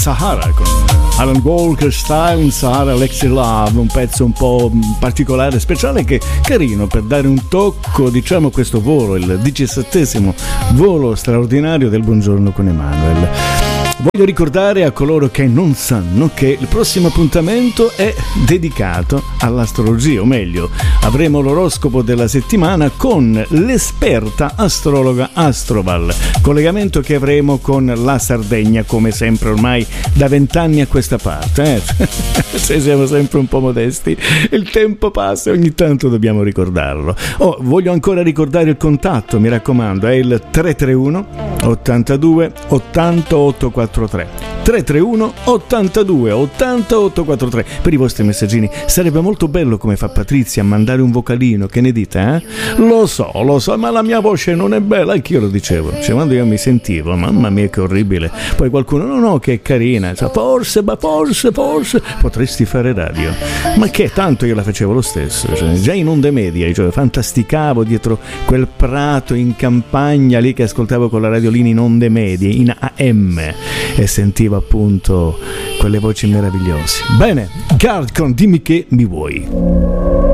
Sahara con Alan Walker, Style, Sahara, Lexi Love, un pezzo un po' particolare, speciale, che carino per dare un tocco, diciamo, a questo volo, il 17° volo straordinario del Buongiorno con Emanuel. Voglio ricordare a coloro che non sanno che il prossimo appuntamento è dedicato all'astrologia, o meglio, avremo l'oroscopo della settimana con l'esperta astrologa Astroval, collegamento che avremo con la Sardegna, come sempre ormai da 20 anni a questa parte. Se siamo sempre un po' modesti, il tempo passa e ogni tanto dobbiamo ricordarlo. Voglio ancora ricordare il contatto, mi raccomando, è il 331 82 80 843. 331 82 80 843 per i vostri messaggini. Sarebbe molto bello, come fa Patrizia, a mandare un vocalino, che ne dite? Lo so, ma la mia voce non è bella, anch'io lo dicevo, cioè, quando io mi sentivo, mamma mia che orribile, poi qualcuno no che è carina, cioè, forse potresti fare radio, ma che tanto io la facevo lo stesso, cioè, già in onde medie, cioè, fantasticavo dietro quel prato in campagna lì che ascoltavo con la radiolina in onde medie, in AM, e sentivo appunto quelle voci meravigliose. Bene, Gard con Dimmi che mi vuoi.